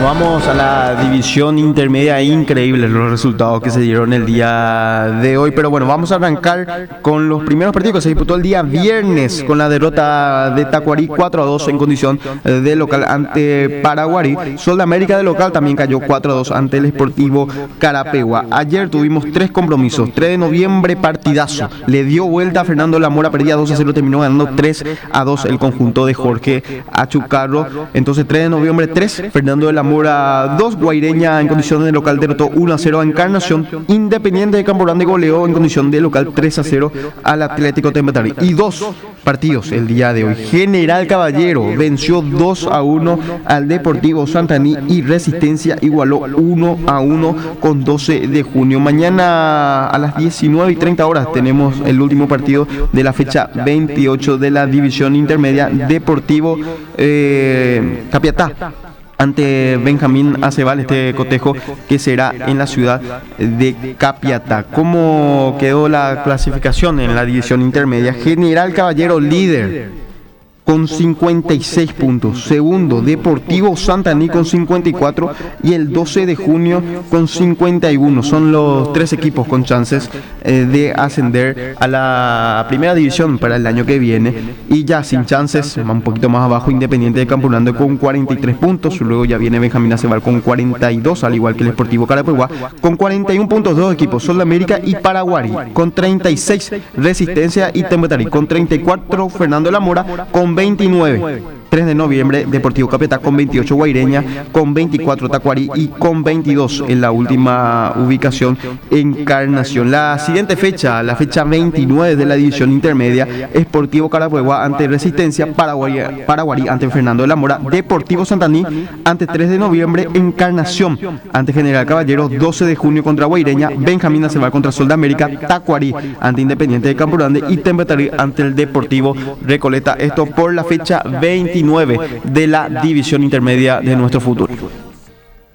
Vamos a la división intermedia. Increíbles los resultados que se dieron el día de hoy. Pero bueno, vamos a arrancar con los primeros partidos que se disputó el día viernes, con la derrota de Tacuarí 4-2 en condición de local ante Paraguarí. Sol de América de local también cayó 4-2 ante el Sportivo Carapeguá. Ayer tuvimos tres compromisos. 3 de noviembre, partidazo. Le dio vuelta a Fernando Lamora, perdía 2-0, terminó ganando 3-2 el conjunto de Jorge Achucarro. Entonces 3 de noviembre 3, Fernando de la Mora 2, Guaireña en condición de local derrotó 1-0 a Encarnación. Independiente de Campo Grande goleó en condición de local 3-0 al Atlético Tembetarí. Y dos partidos el día de hoy. General Caballero venció 2-1 al Deportivo Santaní y Resistencia igualó 1-1 con 12 de junio. Mañana a las 19:30 horas tenemos el último partido de la fecha 28 de la división intermedia. Deportivo Capiatá ante Benjamín Acebal, este cotejo que será en la ciudad de Capiatá. ¿Cómo quedó la clasificación en la división intermedia? General Caballero líder con 56 puntos, segundo Deportivo Santaní con 54 y el 12 de junio con 51. Son los tres equipos con chances de ascender a la primera división para el año que viene, y ya sin chances, un poquito más abajo, Independiente de Campo Grande con 43 puntos, luego ya viene Benjamín Acebal con 42, al igual que el Sportivo Carapeguá con 41 puntos, dos equipos, Sol de América y Paraguarí con 36, Resistencia y Tembetarí con 34, Fernando de la Mora con 29. 3 de noviembre, Deportivo Capiatá con 28, Guaireña con 24, Tacuarí y con 22 en la última ubicación, Encarnación. La siguiente fecha, la fecha 29 de la división intermedia, Sportivo Carapeguá ante Resistencia, Paraguarí ante Fernando de la Mora, Deportivo Santaní ante 3 de noviembre, Encarnación ante General Caballero, 12 de junio contra Guaireña, Benjamín Acebal contra Sol de América, Tacuarí ante Independiente de Campo Grande y Tembetarí ante el Deportivo Recoleta. Esto por la fecha 29 de la división intermedia de nuestro fútbol.